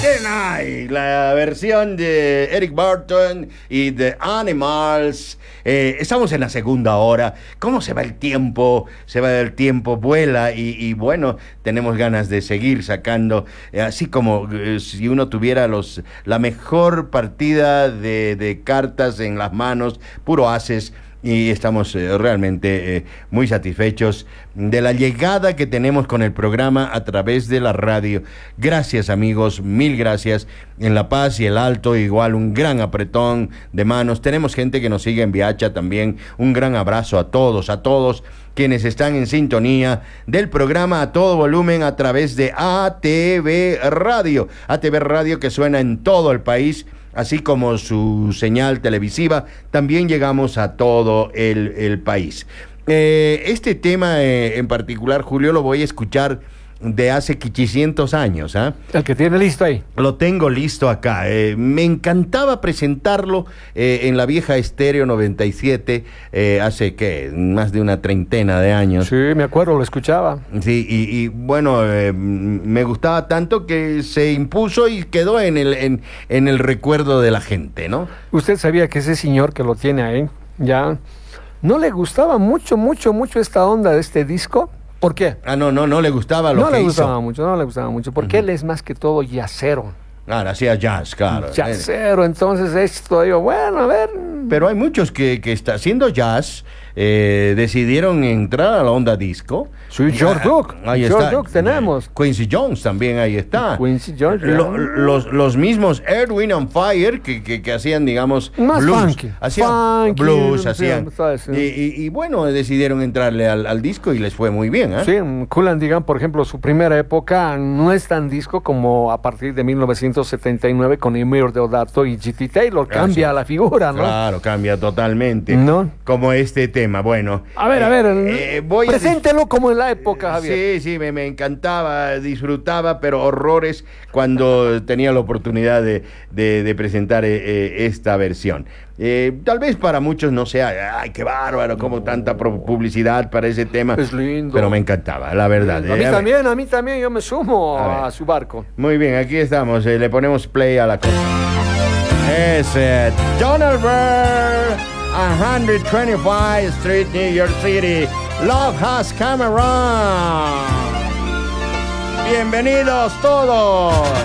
Tonight, la versión de Eric Burton y The Animals. Estamos en la segunda hora. ¿Cómo se va el tiempo? Se va el tiempo, vuela y bueno, tenemos ganas de seguir sacando, así como si uno tuviera la mejor partida de cartas en las manos, puro ases. Y estamos realmente muy satisfechos de la llegada que tenemos con el programa a través de la radio. Gracias, amigos, mil gracias. En La Paz y el Alto, igual un gran apretón de manos. Tenemos gente que nos sigue en Viacha también. Un gran abrazo a todos quienes están en sintonía del programa a todo volumen a través de ATV Radio. ATV Radio, que suena en todo el país, así como su señal televisiva. También llegamos a todo el país. Este tema en particular, Julio, lo voy a escuchar de hace 500 años. El que tiene listo ahí. Lo tengo listo acá. Me encantaba presentarlo en la vieja Estéreo 97, hace más de una treintena de años. Sí, me acuerdo, lo escuchaba. Sí, y bueno, me gustaba tanto que se impuso y quedó en el recuerdo de la gente, ¿no? Usted sabía que ese señor que lo tiene ahí, ya, no le gustaba mucho esta onda de este disco. ¿Por qué? No le gustaba lo que hizo. No le gustaba mucho, porque él es más que todo jazzero. Claro, hacía jazz, claro. Jazzero, entonces esto, digo, bueno, a ver. Pero hay muchos que está haciendo jazz, decidieron entrar a la onda disco. Sí, George Duke. Ahí George está. Duke tenemos. Quincy Jones también ahí está. Quincy Jones. Los mismos Earth, Wind and Fire que hacían, digamos, más blues. Funky. Hacían blues, hacían. Sí. Y bueno, decidieron entrarle al disco y les fue muy bien, ¿eh? Sí, Kool and the Gang, por ejemplo, su primera época no es tan disco como a partir de 1979 con Emir Deodato y G.T. Taylor. Cambia la figura, ¿no? Claro, cambia totalmente. ¿No? Como este tema. Bueno. A ver, preséntelo como en la época, Javier. Sí, me encantaba, disfrutaba, pero horrores cuando tenía la oportunidad de presentar esta versión. Tal vez para muchos no sea, ay, qué bárbaro, como tanta publicidad para ese tema. Es lindo. Pero me encantaba, la verdad. A mí también, yo me sumo a su barco. Muy bien, aquí estamos, le ponemos play a la cosa. Es Donald Byrd, 125 Street, New York City. Love has come around. Bienvenidos todos.